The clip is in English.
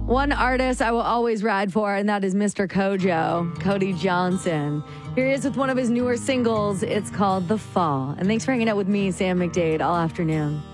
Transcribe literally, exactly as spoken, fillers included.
One artist I will always ride for, and that is Mister Kojo, Cody Johnson. Here he is with one of his newer singles. It's called The Fall. And thanks for hanging out with me, Sam McDade, all afternoon.